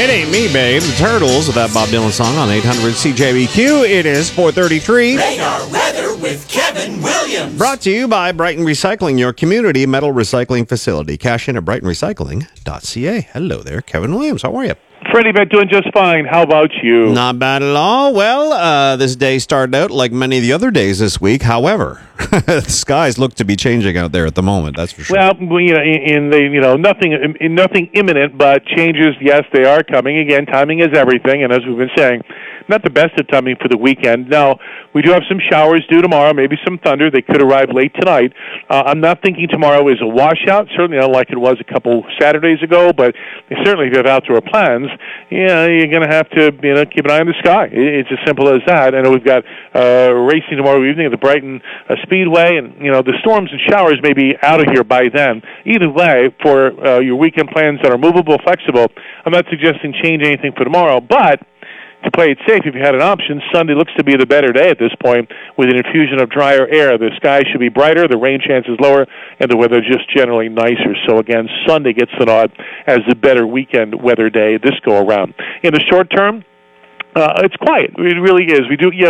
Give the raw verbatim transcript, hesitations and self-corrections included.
It Ain't Me, Babe. The Turtles with that Bob Dylan song on eight hundred C J B Q. It is four thirty-three. Radar weather with Kevin Williams. Brought to you by Brighton Recycling, your community metal recycling facility. Cash in at brighton recycling dot c a. Hello there, Kevin Williams. How are you? Freddie, been doing just fine. How about you? Not bad at all. Well, uh, this day started out like many of the other days this week. However, the skies look to be changing out there at the moment. That's for sure. Well, you know, in, in the you know nothing, in nothing imminent, but changes. Yes, they are coming. Again, timing is everything, and as we've been saying, not the best of timing for the weekend. Now, we do have some showers due tomorrow, maybe some thunder. They could arrive late tonight. Uh, I'm not thinking tomorrow is a washout. Certainly not like it was a couple Saturdays ago, but certainly if you have outdoor plans, yeah, you're going to have to you know keep an eye on the sky. It's as simple as that. I know we've got uh, racing tomorrow evening at the Brighton uh, Speedway, and you know the storms and showers may be out of here by then. Either way, for uh, your weekend plans that are movable, flexible, I'm not suggesting change anything for tomorrow, but to play it safe, if you had an option, Sunday looks to be the better day at this point with an infusion of drier air. The sky should be brighter, the rain chance is lower, and the weather just generally nicer. So again, Sunday gets the nod as the better weekend weather day this go around. In the short term, uh, it's quiet. It really is. We do, yeah.